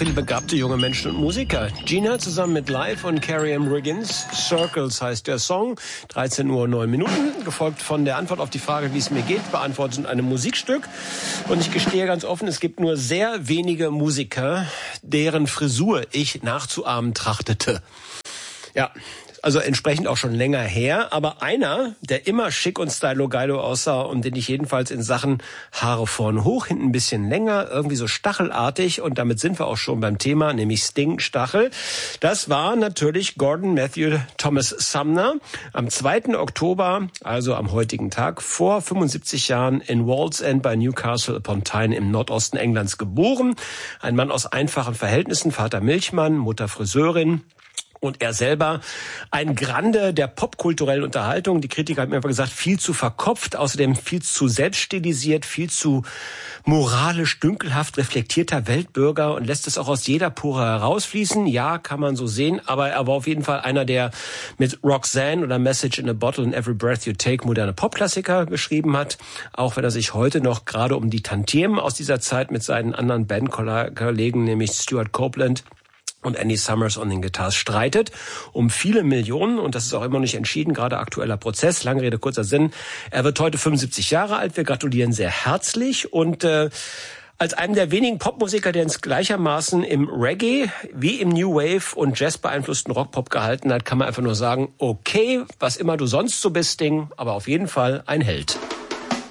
viele begabte junge Menschen und Musiker. Gina zusammen mit Live und Carrie M. Riggins. Circles heißt der Song. 13:09 Uhr, gefolgt von der Antwort auf die Frage, wie es mir geht, beantwortet in einem Musikstück. Und ich gestehe ganz offen, es gibt nur sehr wenige Musiker, deren Frisur ich nachzuahmen trachtete. Ja, also entsprechend auch schon länger her, aber einer, der immer schick und stylo-geilo aussah und den ich jedenfalls in Sachen Haare vorn hoch, hinten ein bisschen länger, irgendwie so stachelartig, und damit sind wir auch schon beim Thema, nämlich Sting, Stachel. Das war natürlich Gordon Matthew Thomas Sumner, am 2. Oktober, also am heutigen Tag, vor 75 Jahren in Wallsend bei Newcastle upon Tyne im Nordosten Englands geboren. Ein Mann aus einfachen Verhältnissen, Vater Milchmann, Mutter Friseurin. Und er selber ein Grande der popkulturellen Unterhaltung. Die Kritiker haben mir aber gesagt, viel zu verkopft, außerdem viel zu selbststilisiert, viel zu moralisch, dünkelhaft reflektierter Weltbürger und lässt es auch aus jeder Pore herausfließen. Ja, kann man so sehen, aber er war auf jeden Fall einer, der mit Roxanne oder Message in a Bottle and Every Breath You Take moderne Popklassiker geschrieben hat. Auch wenn er sich heute noch gerade um die Tantiemen aus dieser Zeit mit seinen anderen Bandkollegen, nämlich Stuart Copeland und Andy Summers on den Guitars streitet, um viele Millionen, und das ist auch immer noch nicht entschieden, gerade aktueller Prozess, lange Rede, kurzer Sinn. Er wird heute 75 Jahre alt, wir gratulieren sehr herzlich, und als einem der wenigen Popmusiker, der uns gleichermaßen im Reggae wie im New Wave und Jazz beeinflussten Rockpop gehalten hat, kann man einfach nur sagen, okay, was immer du sonst so bist, Ding, aber auf jeden Fall ein Held.